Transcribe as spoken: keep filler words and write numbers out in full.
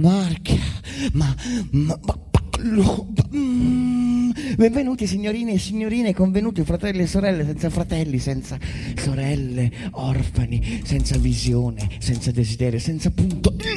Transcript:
Marca, ma, ma, ma, ma mm, benvenuti signorine e signorine, convenuti fratelli e sorelle, senza fratelli, senza sorelle, orfani, senza visione, senza desiderio, senza punto